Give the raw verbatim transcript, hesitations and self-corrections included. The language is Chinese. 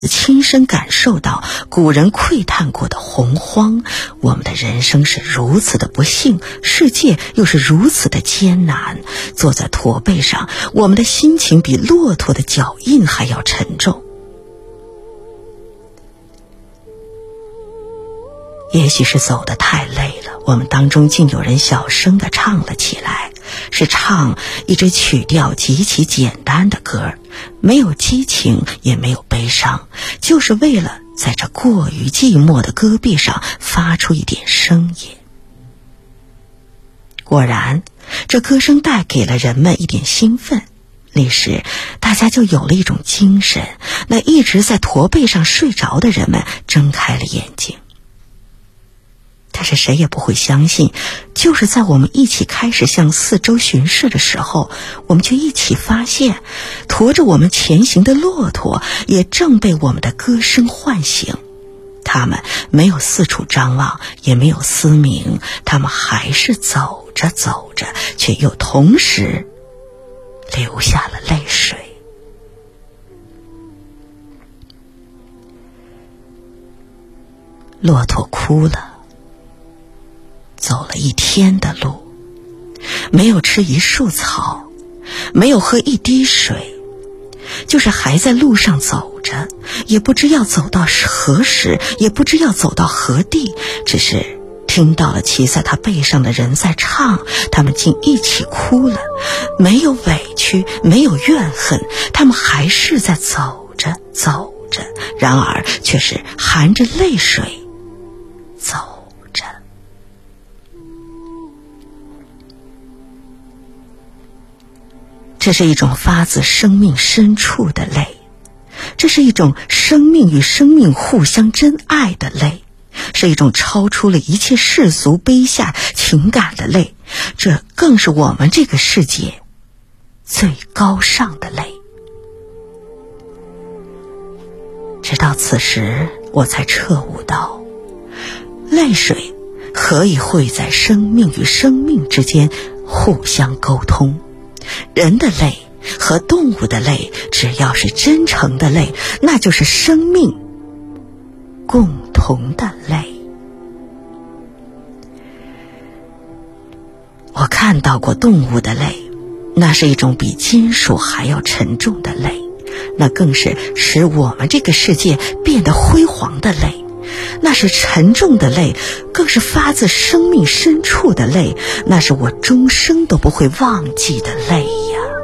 亲身感受到古人喟叹过的洪荒，我们的人生是如此的不幸，世界又是如此的艰难。坐在驼背上，我们的心情比骆驼的脚印还要沉重。也许是走得太累了，我们当中竟有人小声地唱了起来，是唱一支曲调极其简单的歌，没有激情也没有悲伤，就是为了在这过于寂寞的戈壁上发出一点声音。果然，这歌声带给了人们一点兴奋，那时大家就有了一种精神，那一直在驼背上睡着的人们睁开了眼睛。但是谁也不会相信，就是在我们一起开始向四周巡视的时候，我们却一起发现，驮着我们前行的骆驼也正被我们的歌声唤醒。他们没有四处张望，也没有嘶鸣，他们还是走着走着，却又同时流下了泪水。骆驼哭了，走了一天的路，没有吃一束草，没有喝一滴水，就是还在路上走着，也不知要走到何时，也不知要走到何地，只是听到了骑在他背上的人在唱，他们竟一起哭了，没有委屈，没有怨恨，他们还是在走着走着，然而却是含着泪水走着。这是一种发自生命深处的泪，这是一种生命与生命互相真爱的泪，是一种超出了一切世俗卑下情感的泪，这更是我们这个世界最高尚的泪。直到此时，我才彻悟到，泪水何以会在生命与生命之间互相沟通？人的泪和动物的泪，只要是真诚的泪，那就是生命共同的泪。我看到过动物的泪，那是一种比金属还要沉重的泪，那更是使我们这个世界变得辉煌的泪，那是沉重的泪，更是发自生命深处的泪，那是我终生都不会忘记的泪。